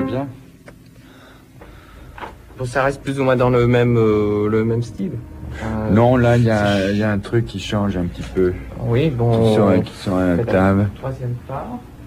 c'est bien. Bon, ça reste plus ou moins dans le même style. Non, là, il y a un truc qui change un petit peu. Oui, bon. Qui sort à la table. Troisième part.